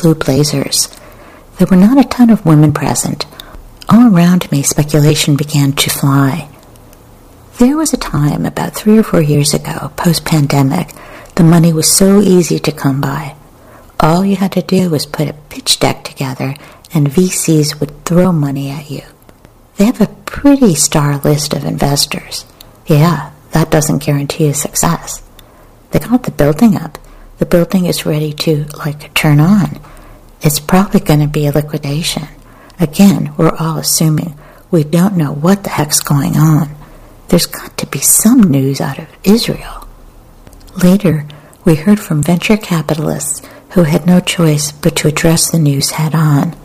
blue blazers. There were not a ton of women present. All around me, speculation began to fly. There was a time, about 3 or 4 years ago, post-pandemic, the money was so easy to come by. All you had to do was put a pitch deck together and VCs would throw money at you. They have a pretty star list of investors. Yeah, that doesn't guarantee a success. They got the building up. The building is ready to, turn on. It's probably going to be a liquidation. Again, we're all assuming. We don't know what the heck's going on. There's got to be some news out of Israel. Later, we heard from venture capitalists who had no choice but to address the news head-on.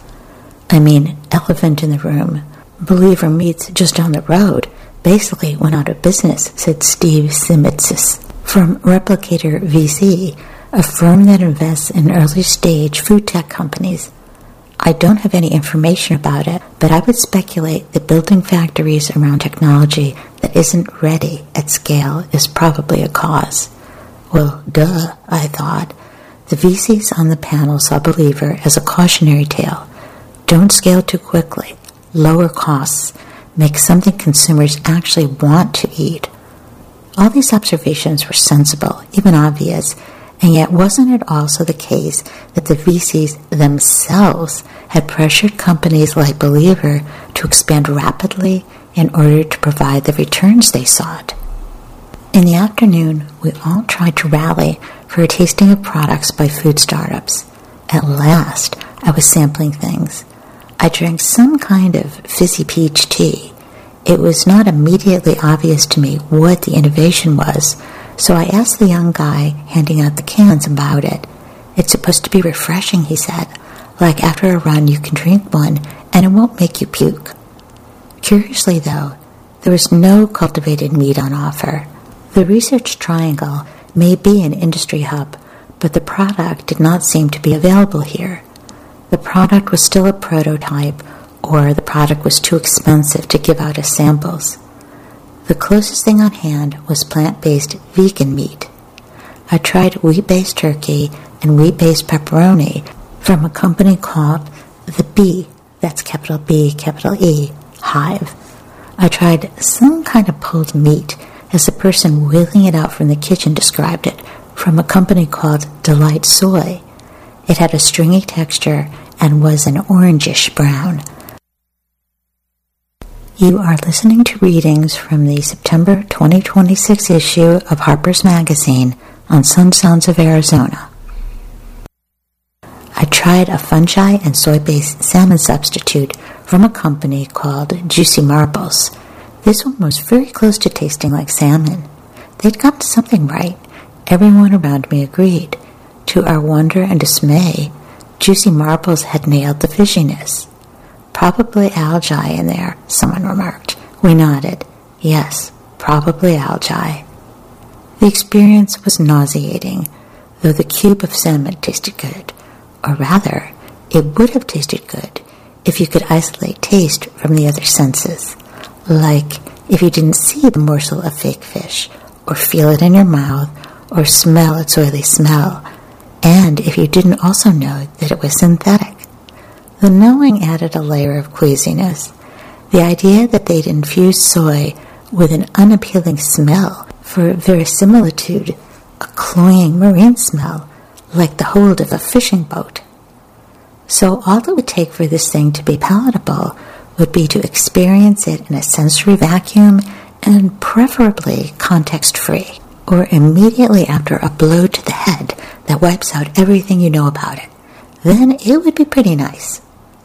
Elephant in the room. Believer Meats just down the road basically went out of business, said Steve Simitsis from Replicator VC, a firm that invests in early-stage food tech companies. I don't have any information about it, but I would speculate that building factories around technology that isn't ready at scale is probably a cause. Well, duh, I thought. The VCs on the panel saw Believer as a cautionary tale. Don't scale too quickly. Lower costs. Make something consumers actually want to eat. All these observations were sensible, even obvious, and yet wasn't it also the case that the VCs themselves had pressured companies like Believer to expand rapidly in order to provide the returns they sought? In the afternoon, we all tried to rally for a tasting of products by food startups. At last, I was sampling things. I drank some kind of fizzy peach tea. It was not immediately obvious to me what the innovation was, so I asked the young guy handing out the cans about it. It's supposed to be refreshing, he said. Like after a run you can drink one and it won't make you puke. Curiously though, there was no cultivated meat on offer. The Research Triangle may be an industry hub, but the product did not seem to be available here. The product was still a prototype, or the product was too expensive to give out as samples. The closest thing on hand was plant-based vegan meat. I tried wheat-based turkey and wheat-based pepperoni from a company called The Bee, that's capital B, capital E, Hive. I tried some kind of pulled meat, as the person wheeling it out from the kitchen described it, from a company called Delight Soy. It had a stringy texture and was an orangish brown. You are listening to readings from the September 2026 issue of Harper's Magazine on Sun Sounds of Arizona. I tried a fungi and soy-based salmon substitute from a company called Juicy Marbles. This one was very close to tasting like salmon. They'd gotten something right. Everyone around me agreed. To our wonder and dismay, Juicy Marbles had nailed the fishiness. Probably algae in there, someone remarked. We nodded. Yes, probably algae. The experience was nauseating, though the cube of salmon tasted good. Or rather, it would have tasted good if you could isolate taste from the other senses. Like if you didn't see the morsel of fake fish, or feel it in your mouth, or smell its oily smell, and if you didn't also know that it was synthetic. The knowing added a layer of queasiness. The idea that they'd infused soy with an unappealing smell for verisimilitude, a cloying marine smell, like the hold of a fishing boat. So all it would take for this thing to be palatable would be to experience it in a sensory vacuum and preferably context-free, or immediately after a blow to the head that wipes out everything you know about it. Then it would be pretty nice.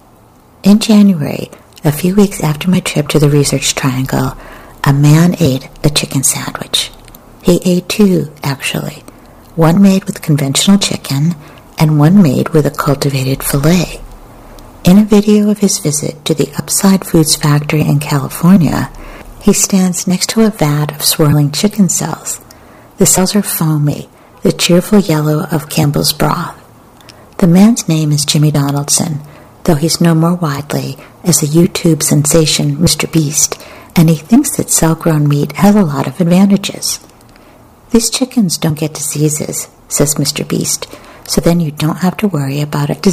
In January, a few weeks after my trip to the Research Triangle, a man ate a chicken sandwich. He ate two, actually. One made with conventional chicken, and one made with a cultivated filet. In a video of his visit to the Upside Foods factory in California, he stands next to a vat of swirling chicken cells. The cells are foamy, the cheerful yellow of Campbell's broth. The man's name is Jimmy Donaldson, though he's known more widely as the YouTube sensation Mr. Beast, and he thinks that cell-grown meat has a lot of advantages. These chickens don't get diseases, says Mr. Beast, so then you don't have to worry about a disease